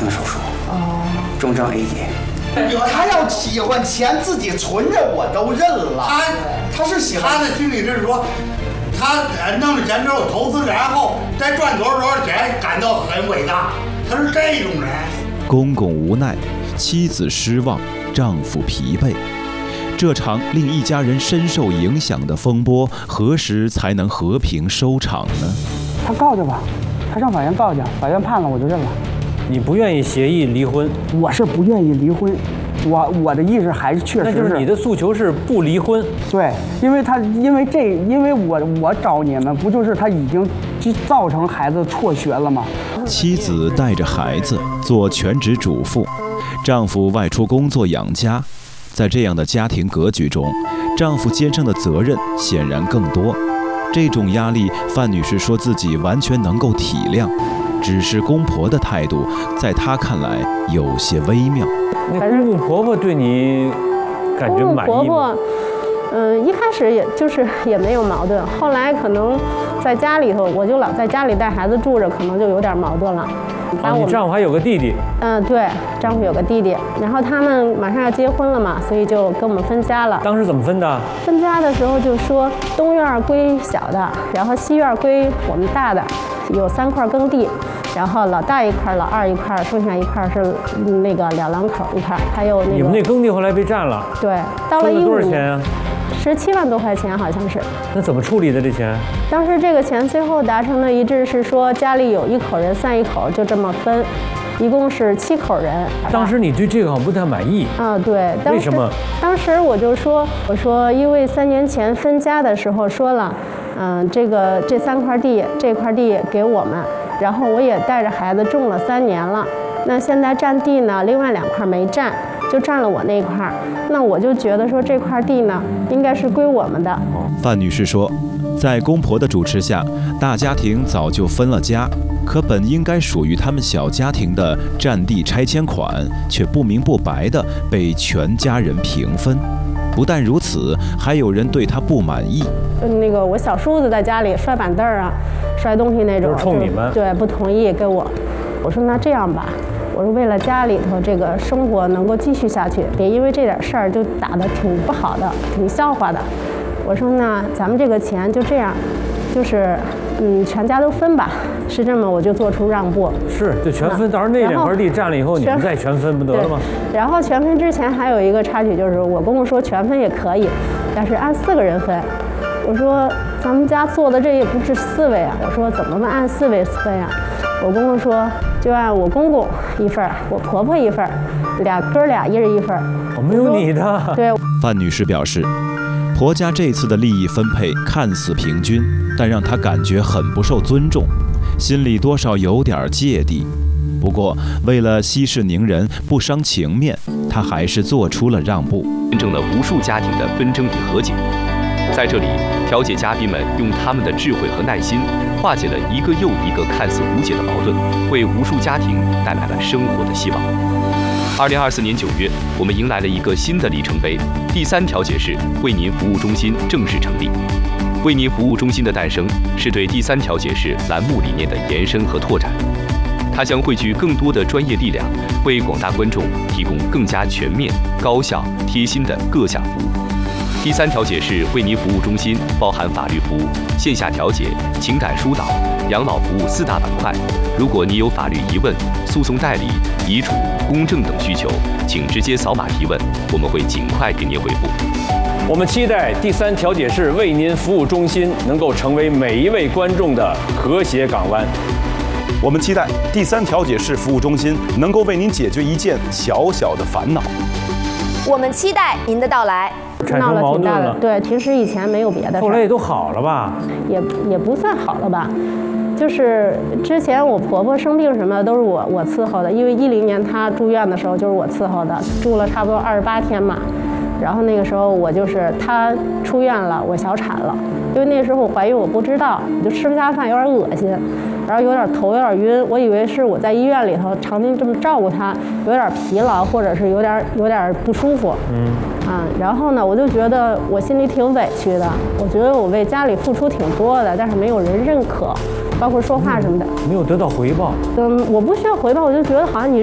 型手术，重症 A 级。 他要喜欢钱，自己存着我都认了。他是喜欢， 他的心理是说，他弄了钱之后投资，然后再赚多少钱，感到很伟大。他是这种人。 公公无奈，妻子失望，丈夫疲惫。这场令一家人深受影响的风波，何时才能和平收场呢？ 他告去吧，他上法院告去，法院判了我就认了。 你不愿意协议离婚？ 我是不愿意离婚，我的意思还是确实是。 那就是你的诉求是不离婚？ 对，因为我找你们，不就是他已经造成孩子辍学了吗？ 妻子带着孩子做全职主妇，丈夫外出工作养家。在这样的家庭格局中，丈夫肩上的责任显然更多。这种压力，范女士说自己完全能够体谅，只是公婆的态度，在她看来有些微妙。 那公公婆婆对你感觉满意吗？ 公公婆婆，一开始也没有矛盾，后来可能在家里头，我就老在家里带孩子住着，可能就有点矛盾了。 你丈夫还有个弟弟？ 对，丈夫有个弟弟，然后他们马上要结婚了嘛，所以就跟我们分家了。 当时怎么分的？ 分家的时候就说东院归小的，然后西院归我们大的，有3块耕地，然后老大一块，老二一块，剩下一块是那个2两口一块，还有那个。 你们那耕地后来被占了？ 对，到了15年。 多少钱啊 ？17万多块钱好像是。 那怎么处理的这钱？ 当时这个钱最后达成了一致，是说家里有1口人算1口，就这么分，一共是7口人。 当时你对这个好像不太满意。 对。 为什么？ 当时我说，因为3年前分家的时候说了，这3块地，这块地给我们，然后我也带着孩子种了3年了，那现在占地呢，另外2块没占。就占了我那块儿，那我就觉得说这块地呢，应该是归我们的。 范女士说，在公婆的主持下，大家庭早就分了家，可本应该属于他们小家庭的占地拆迁款，却不明不白地被全家人平分。不但如此，还有人对她不满意。 那个我小叔子在家里摔板凳啊，摔东西那种， 就是冲你们。 对，不同意跟我。我说那这样吧。我说为了家里头这个生活能够继续下去，别因为这点事儿就打得挺不好的，挺笑话的。我说那咱们这个钱就这样，就是全家都分吧。是这么，我就做出让步。 是，就全分。到时候那2块地占了以后，你们再全分不得了吗？ 然后全分之前还有一个插曲，就是我公公说全分也可以，但是按4个人分。我说咱们家做的这也不止4位啊，我说怎么按4位分呀？我公公说就按我公公1份，我婆婆1份，哥俩1人1份。 没有你的。 对。 范女士表示，婆家这次的利益分配看似平均，但让她感觉很不受尊重，心里多少有点芥蒂。不过为了息事宁人，不伤情面，她还是做出了让步， 见证了无数家庭的纷争与和解。在这里，调解嘉宾们用他们的智慧和耐心，化解了一个又一个看似无解的矛盾，为无数家庭带来了生活的希望。2024年9月，我们迎来了一个新的里程碑，第3调解室为您服务中心正式成立。为您服务中心的诞生，是对第3调解室栏目理念的延伸和拓展。它将汇聚更多的专业力量，为广大观众提供更加全面、高效、贴心的各项服务。第3调解室为您服务中心包含法律服务、线下调解、情感疏导、养老服务4大板块。如果你有法律疑问、诉讼代理、遗嘱、公证等需求，请直接扫码提问，我们会尽快给您回复。 我们期待第3调解室为您服务中心能够成为每一位观众的和谐港湾。 我们期待第3调解室服务中心能够为您解决一件小小的烦恼。 我们期待您的到来。 闹了挺大的，对，平时以前没有别的事。 后来也都好了吧？ 也不算好了吧，就是之前我婆婆生病什么的都是我伺候的，因为10年她住院的时候就是我伺候的，住了差不多28天嘛。然后那个时候我就是她出院了，我小产了，因为那时候我怀孕我不知道，我就吃不下饭，有点恶心。然后有点头有点晕，我以为是我在医院里头常年这么照顾他，有点疲劳，或者是有点不舒服。然后呢，我就觉得我心里挺委屈的，我觉得我为家里付出挺多的，但是没有人认可，包括说话什么的， 没有得到回报。 我不需要回报，我就觉得好像你